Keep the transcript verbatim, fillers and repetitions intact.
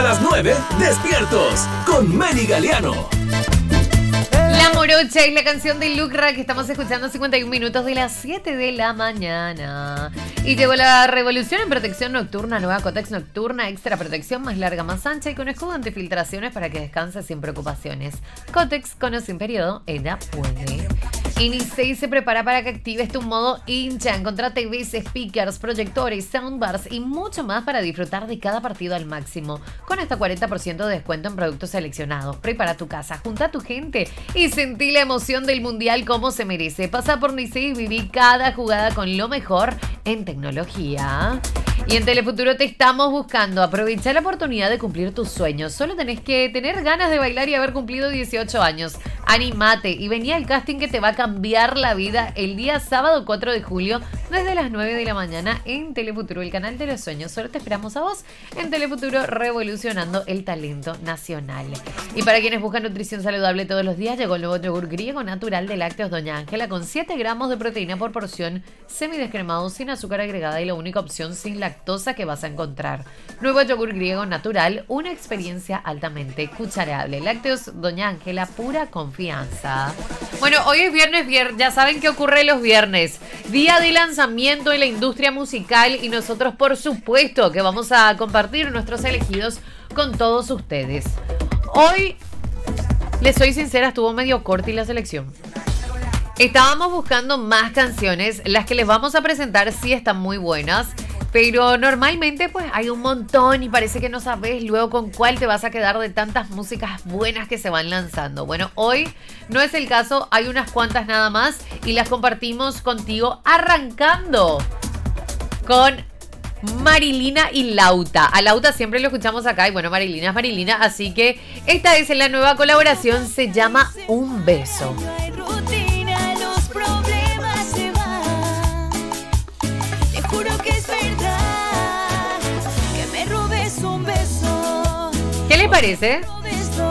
Hasta las nueve, despiertos con Meli Galeano. La Morocha es la canción de Lucra que estamos escuchando cincuenta y un minutos de las siete de la mañana. Y llegó la revolución en protección nocturna, nueva Cotex Nocturna, extra protección más larga, más ancha y con escudo antifiltraciones para que descanses sin preocupaciones. Cotex con o sin periodo, ella puede. Inicei se prepara para que actives tu modo hincha. Encontrá T Vs, speakers, proyectores, soundbars y mucho más para disfrutar de cada partido al máximo. Con hasta cuarenta por ciento de descuento en productos seleccionados. Prepara tu casa, junta a tu gente y sentí la emoción del mundial como se merece. Pasa por Nicei y viví cada jugada con lo mejor en tecnología. Y en Telefuturo te estamos buscando. Aprovecha la oportunidad de cumplir tus sueños. Solo tenés que tener ganas de bailar y haber cumplido dieciocho años. Animate y vení al casting que te va a cambiar la vida el día sábado cuatro de julio desde las nueve de la mañana en Telefuturo, el canal de los sueños. Solo te esperamos a vos en Telefuturo, revolucionando el talento nacional. Y para quienes buscan nutrición saludable todos los días, llegó el nuevo yogur griego natural de lácteos Doña Ángela con siete gramos de proteína por porción, semidescremado, sin azúcar agregada y la única opción sin lactosa que vas a encontrar. Nuevo yogur griego natural, una experiencia altamente cuchareable. Lácteos Doña Ángela, pura confianza. Bueno, hoy es viernes, vier- ya saben qué ocurre los viernes. Día de lanzamiento en la industria musical y nosotros, por supuesto, que vamos a compartir nuestros elegidos con todos ustedes. Hoy, les soy sincera, estuvo medio corta la selección. Estábamos buscando más canciones, las que les vamos a presentar sí están muy buenas, pero normalmente pues hay un montón y parece que no sabes luego con cuál te vas a quedar de tantas músicas buenas que se van lanzando. Bueno, hoy no es el caso, hay unas cuantas nada más y las compartimos contigo, arrancando con Marilina y Lauta. A Lauta siempre lo escuchamos acá y bueno, Marilina es Marilina, así que esta es la nueva colaboración, se llama Un Beso. ¿Qué le parece?